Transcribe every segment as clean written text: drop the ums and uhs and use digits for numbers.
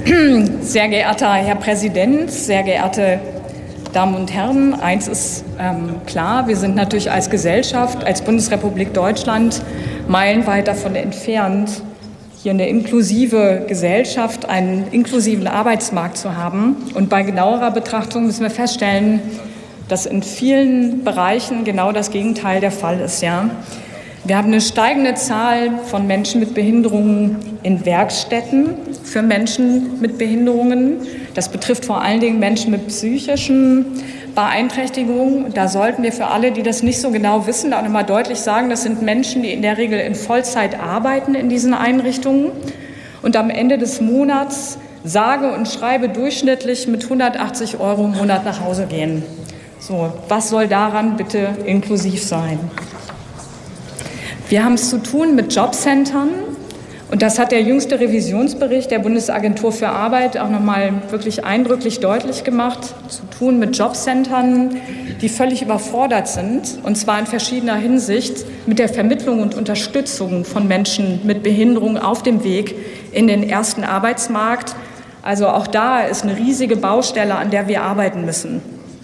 Sehr geehrter Herr Präsident, sehr geehrte Damen und Herren, eins ist klar, wir sind natürlich als Gesellschaft, als Bundesrepublik Deutschland meilenweit davon entfernt, hier eine inklusive Gesellschaft, einen inklusiven Arbeitsmarkt zu haben. Und bei genauerer Betrachtung müssen wir feststellen, dass in vielen Bereichen genau das Gegenteil der Fall ist. Ja? Wir haben eine steigende Zahl von Menschen mit Behinderungen in Werkstätten für Menschen mit Behinderungen. Das betrifft vor allen Dingen Menschen mit psychischen Beeinträchtigungen. Da sollten wir für alle, die das nicht so genau wissen, auch noch mal deutlich sagen, das sind Menschen, die in der Regel in Vollzeit arbeiten in diesen Einrichtungen und am Ende des Monats sage und schreibe durchschnittlich mit 180 € im Monat nach Hause gehen. So, was soll daran bitte inklusiv sein? Wir haben es zu tun mit Jobcentern und das hat der jüngste Revisionsbericht der Bundesagentur für Arbeit auch noch mal wirklich eindrücklich deutlich gemacht. Zu tun mit Jobcentern, die völlig überfordert sind und zwar in verschiedener Hinsicht mit der Vermittlung und Unterstützung von Menschen mit Behinderung auf dem Weg in den ersten Arbeitsmarkt. Also auch da ist eine riesige Baustelle, an der wir arbeiten müssen.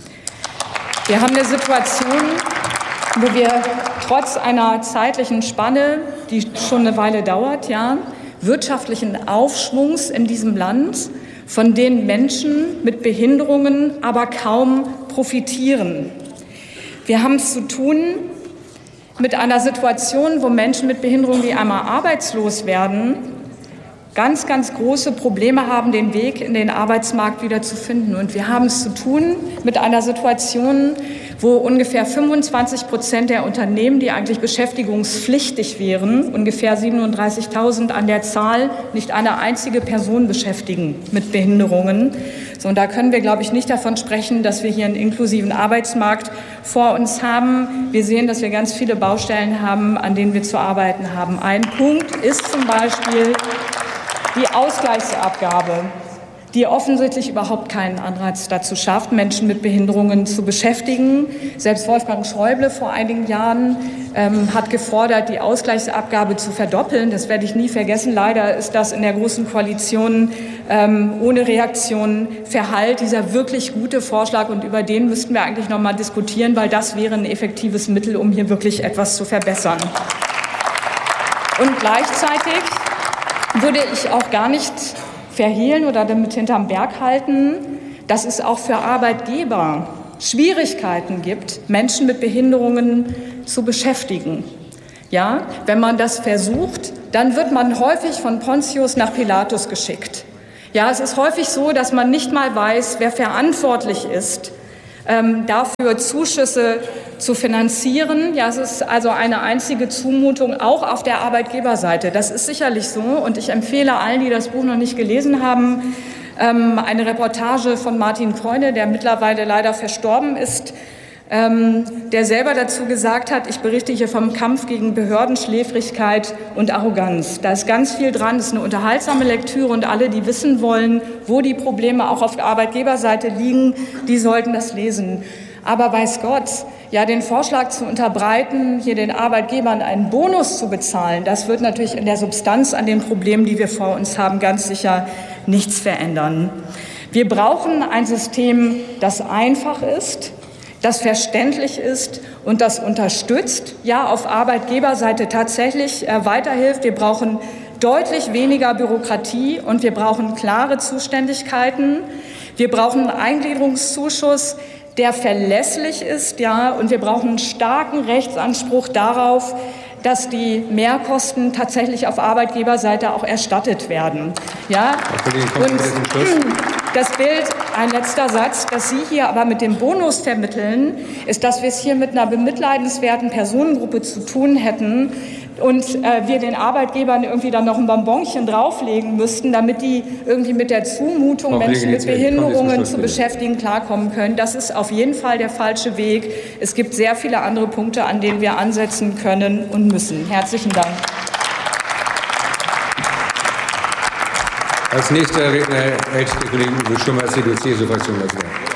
Wir haben eine Situation, wo wir trotz einer zeitlichen Spanne, die schon eine Weile dauert, ja, wirtschaftlichen Aufschwungs in diesem Land, von den Menschen mit Behinderungen aber kaum profitieren. Wir haben es zu tun mit einer Situation, wo Menschen mit Behinderungen, die einmal arbeitslos werden, ganz, ganz große Probleme haben, den Weg in den Arbeitsmarkt wieder zu finden. Und wir haben es zu tun mit einer Situation, wo ungefähr 25% der Unternehmen, die eigentlich beschäftigungspflichtig wären, ungefähr 37.000 an der Zahl, nicht eine einzige Person beschäftigen mit Behinderungen. So, und da können wir, glaube ich, nicht davon sprechen, dass wir hier einen inklusiven Arbeitsmarkt vor uns haben. Wir sehen, dass wir ganz viele Baustellen haben, an denen wir zu arbeiten haben. Ein Punkt ist zum Beispiel die Ausgleichsabgabe, die offensichtlich überhaupt keinen Anreiz dazu schafft, Menschen mit Behinderungen zu beschäftigen. Selbst Wolfgang Schäuble vor einigen Jahren hat gefordert, die Ausgleichsabgabe zu verdoppeln. Das werde ich nie vergessen. Leider ist das in der Großen Koalition ohne Reaktion verhallt, dieser wirklich gute Vorschlag. Und über den müssten wir eigentlich noch mal diskutieren, weil das wäre ein effektives Mittel, um hier wirklich etwas zu verbessern. Und gleichzeitig würde ich auch gar nicht verhehlen oder damit hinterm Berg halten, dass es auch für Arbeitgeber Schwierigkeiten gibt, Menschen mit Behinderungen zu beschäftigen. Ja, wenn man das versucht, dann wird man häufig von Pontius nach Pilatus geschickt. Ja, es ist häufig so, dass man nicht mal weiß, wer verantwortlich ist, dafür Zuschüsse zu finanzieren. Ja, es ist also eine einzige Zumutung, auch auf der Arbeitgeberseite. Das ist sicherlich so. Und ich empfehle allen, die das Buch noch nicht gelesen haben, eine Reportage von Martin Keune, der mittlerweile leider verstorben ist, der selber dazu gesagt hat, ich berichte hier vom Kampf gegen Behördenschläfrigkeit und Arroganz. Da ist ganz viel dran, das ist eine unterhaltsame Lektüre und alle, die wissen wollen, wo die Probleme auch auf der Arbeitgeberseite liegen, die sollten das lesen. Aber weiß Gott, ja, den Vorschlag zu unterbreiten, hier den Arbeitgebern einen Bonus zu bezahlen, das wird natürlich in der Substanz an den Problemen, die wir vor uns haben, ganz sicher nichts verändern. Wir brauchen ein System, das einfach ist, das verständlich ist und das unterstützt, ja, auf Arbeitgeberseite tatsächlich weiterhilft. Wir brauchen deutlich weniger Bürokratie und wir brauchen klare Zuständigkeiten. Wir brauchen einen Eingliederungszuschuss, der verlässlich ist, ja, und wir brauchen einen starken Rechtsanspruch darauf, dass die Mehrkosten tatsächlich auf Arbeitgeberseite auch erstattet werden. Ja? Und das Bild, ein letzter Satz, das Sie hier aber mit dem Bonus vermitteln, ist, dass wir es hier mit einer bemitleidenswerten Personengruppe zu tun hätten und wir den Arbeitgebern irgendwie dann noch ein Bonbonchen drauflegen müssten, damit die irgendwie mit der Zumutung, Menschen mit Behinderungen zu beschäftigen, klarkommen können. Das ist auf jeden Fall der falsche Weg. Es gibt sehr viele andere Punkte, an denen wir ansetzen können und müssen. Herzlichen Dank. Als nächster Redner erhält die Kollegin Uwe Schummer, CDU-CSU-Fraktion das Wort.